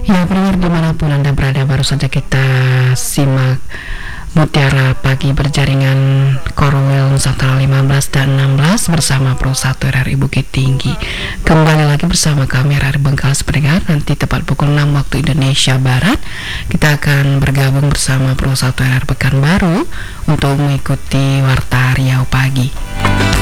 Ya, pendengar dimanapun Anda berada, baru saja kita simak Mutiara Pagi berjaringan Korwil Nusantara 15 dan 16 bersama Pro 1 RRI Bukit Tinggi. Kembali lagi bersama kami RRI Bengkalis pendengar. Nanti tepat pukul 6 waktu Indonesia Barat kita akan bergabung bersama Pro 1 RRI Pekanbaru untuk mengikuti Warta Riau Pagi.